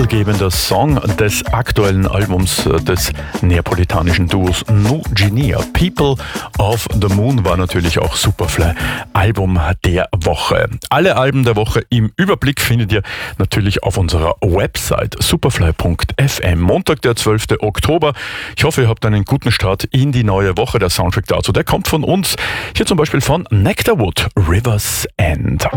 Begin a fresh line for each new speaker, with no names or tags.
titelgebender Song des aktuellen Albums des neapolitanischen Duos Nugenia. People of the Moon war natürlich auch Superfly Album der Woche. Alle Alben der Woche im Überblick findet ihr natürlich auf unserer Website superfly.fm. Montag, der 12. Oktober. Ich hoffe, ihr habt einen guten Start in die neue Woche. Der Soundtrack dazu, der kommt von uns. Hier zum Beispiel von Nectarwood, River's End.